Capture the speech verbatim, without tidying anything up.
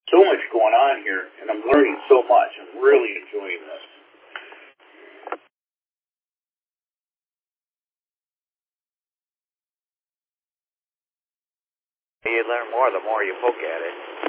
so much going on here, and I'm learning so much. I'm really enjoying this. You learn more the more you poke at it.